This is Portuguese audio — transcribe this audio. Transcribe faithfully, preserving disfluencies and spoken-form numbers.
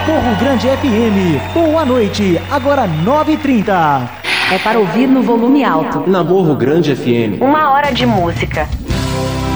Morro Grande F M. Boa noite, agora nove e trinta. É para ouvir no volume alto. Na Morro Grande F M. Uma hora de música.